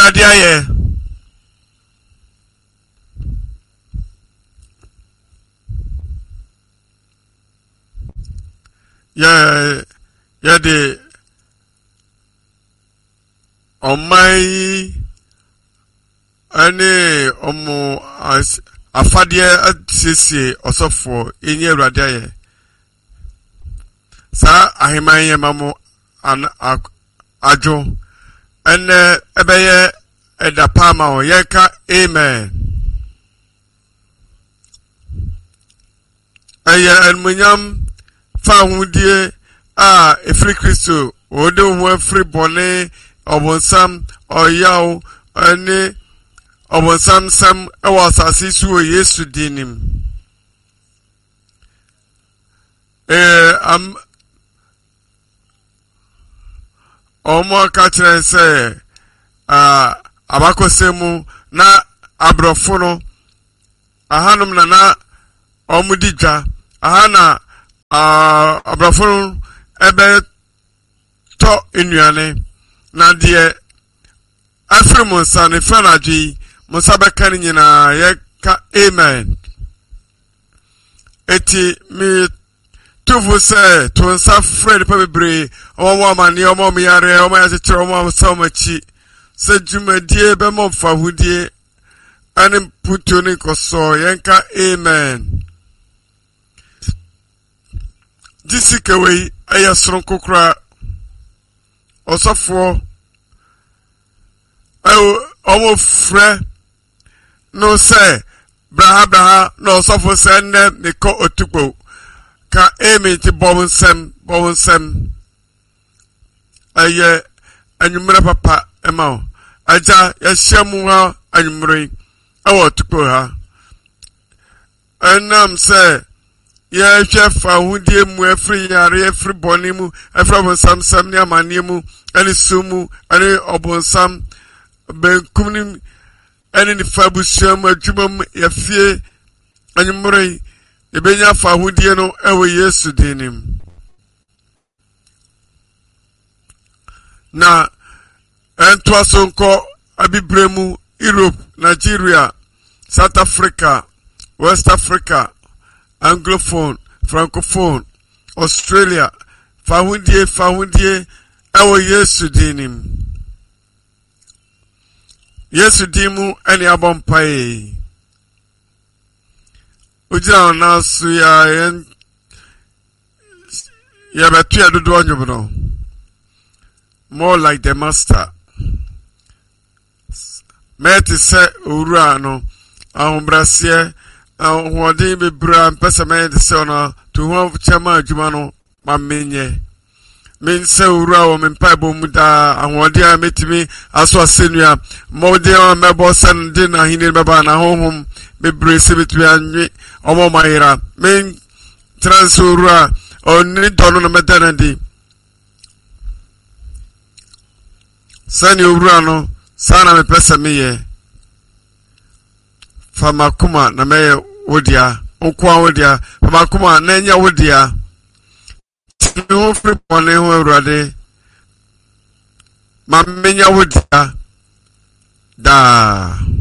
Radia ye. Yeah, the my any as afadia sisi osofo enye Radia ye. Sa ahimanye mamu an ajo ene ebeye edapama o yeka amen. Aya enmunyam fa hundie a efri Kristo ode ho efri bone obonsam oyaw ene obonsam sam ewa asase su Yesu dinim. Am Omo katre se abakosemu na abrofono ahanum na omudija ahana abrofono ebe to enuane na de afrimu sane fanadwi musabeka nyina yeka amen. Eti mi tufu se tunsa Fred pabebre omo amani omo miyare omo yachichiro omo somachi se jumadie be mo fahudie ani putuni koso yenka amen. Disikewe ayasron kokra osofo omo fre no se braha no osofo se nne miko otukpo ka emi ti bobonsem aye anyumre papa ema aja yashemu ha anyumre awo tukpo ha enam se ye chefa hundie mu efri yare efri bonimu efri bonsam ni amaniemu ani sumu ani obonsam benkumni ani ni fabusiam adwumam yafie anyumre ebenya fa hundie no ewe Yesu dinim. Na entwasonko abibremu Europe, Nigeria, South Africa, West Africa, Anglophone, Francophone, Australia, fa hundie ewe Yesu dinim. Yesu dimu eni abompai. Ujia na su ya betu ya dudu onyubuno. More like the master. Meti se ura no. Ahumbrasie. Ahumwadi bibra mpesa meti se ona. Tuhuwa chama jumano. Mamenye. Min se ura o mimpaibo muda. Ahumwadi ya metimi aswa sinuya. Mwadi ya mebo sen dina hini beba na honhum. Bibre sibitwi anyi omo mayira men transura oni dono na medanadi sani ura no sana me pesa miye famakuma na meye wodia onkwa wodia famakuma na enya wodia ni ho free pone ho awurade ma menya wodia da